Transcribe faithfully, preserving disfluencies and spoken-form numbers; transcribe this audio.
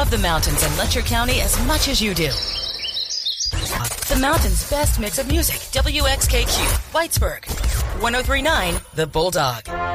love the mountains and Letcher County as much as you do. The mountain's best mix of music. W X K Q, Whitesburg. one oh three point nine, The Bulldog.